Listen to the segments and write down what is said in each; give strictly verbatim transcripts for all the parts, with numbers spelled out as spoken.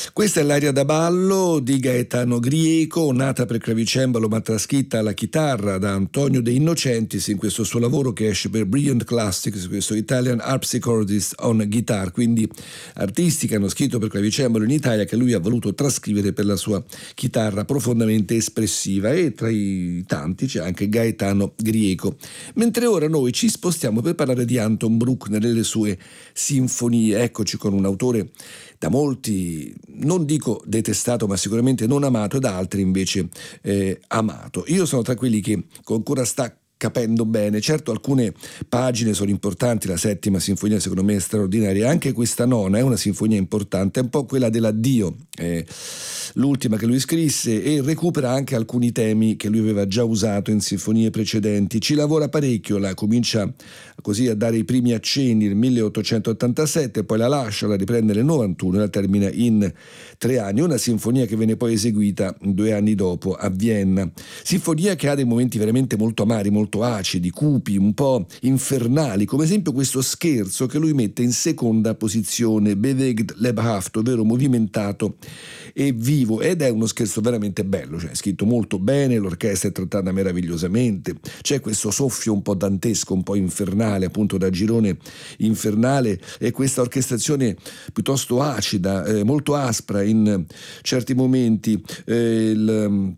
Questa è l'aria da ballo di Gaetano Grieco, nata per clavicembalo ma trascritta alla chitarra da Antonio De Innocentis in questo suo lavoro che esce per Brilliant Classics, questo Italian Harpsichordist on Guitar, quindi artisti che hanno scritto per clavicembalo in Italia che lui ha voluto trascrivere per la sua chitarra profondamente espressiva, e tra i tanti c'è anche Gaetano Grieco. Mentre ora noi ci spostiamo per parlare di Anton Bruckner e le sue sinfonie. Eccoci con un autore da molti, non dico detestato, ma sicuramente non amato, e da altri invece eh, amato. Io sono tra quelli che ancora sta capendo bene. Certo, alcune pagine sono importanti, la settima sinfonia secondo me è straordinaria, anche questa nona è una sinfonia importante, è un po' quella dell'addio, eh, l'ultima che lui scrisse, e recupera anche alcuni temi che lui aveva già usato in sinfonie precedenti. Ci lavora parecchio, la comincia così a dare i primi accenni nel milleottocentottantasette, poi la lascia, la riprende nel novantuno e la termina in tre anni, una sinfonia che venne poi eseguita due anni dopo a Vienna. Sinfonia che ha dei momenti veramente molto amari, molto acidi, cupi, un po' infernali, come esempio questo scherzo che lui mette in seconda posizione, Bewegt lebhaft, ovvero movimentato e vivo, ed è uno scherzo veramente bello, cioè è scritto molto bene, l'orchestra è trattata meravigliosamente, c'è questo soffio un po' dantesco, un po' infernale, appunto da girone infernale, e questa orchestrazione piuttosto acida, eh, molto aspra in certi momenti. eh, il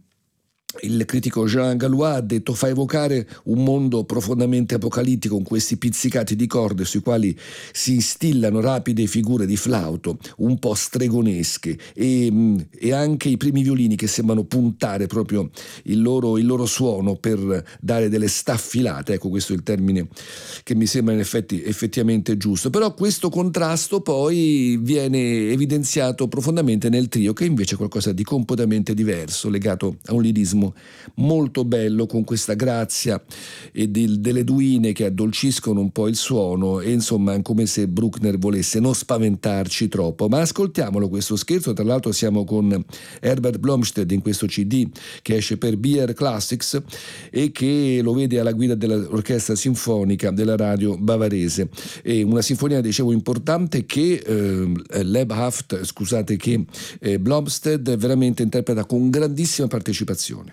Il critico Jean Gallois ha detto: fa evocare un mondo profondamente apocalittico con questi pizzicati di corde sui quali si instillano rapide figure di flauto un po' stregonesche, e, e anche i primi violini che sembrano puntare proprio il loro, il loro suono per dare delle staffilate. Ecco, questo è il termine che mi sembra in effetti effettivamente giusto. Però questo contrasto poi viene evidenziato profondamente nel trio, che invece è qualcosa di completamente diverso, legato a un lirismo molto bello, con questa grazia e del, delle duine che addolciscono un po' il suono, e insomma è come se Bruckner volesse non spaventarci troppo. Ma ascoltiamolo questo scherzo, tra l'altro siamo con Herbert Blomstedt in questo C D che esce per B R Classics e che lo vede alla guida dell'orchestra sinfonica della radio bavarese. E una sinfonia, dicevo, importante che eh, Lebhaft, scusate, che eh, Blomstedt veramente interpreta con grandissima partecipazione.